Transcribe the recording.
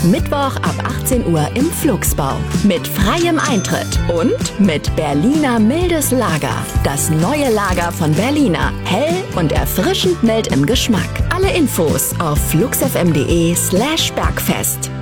Mittwoch ab 18 Uhr im Flugsbau. Mit freiem Eintritt und mit Berliner mildes Lager. Das neue Lager von Berliner. Hell und erfrischend mild im Geschmack. Alle Infos auf fluxfm.de/Bergfest.